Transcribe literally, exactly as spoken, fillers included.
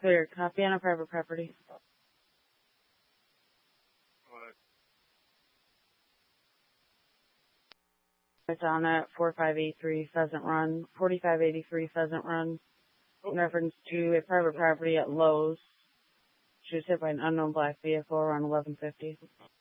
Clear. Copy on a private property. It's on at forty-five eighty-three Pheasant Run, forty-five eighty-three Pheasant Run, in reference to a private property at Lowe's. She was hit by an unknown black vehicle around eleven fifty.